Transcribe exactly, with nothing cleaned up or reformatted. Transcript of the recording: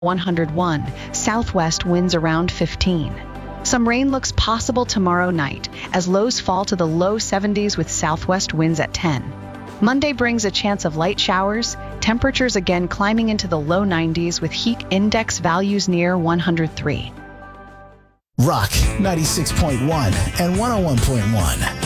one hundred one, southwest winds around fifteen. Some rain looks possible tomorrow night as lows fall to the low seventies with southwest winds at ten. Monday brings a chance of light showers, temperatures again climbing into the low nineties with heat index values near one hundred three. Rock ninety-six point one and one oh one point one.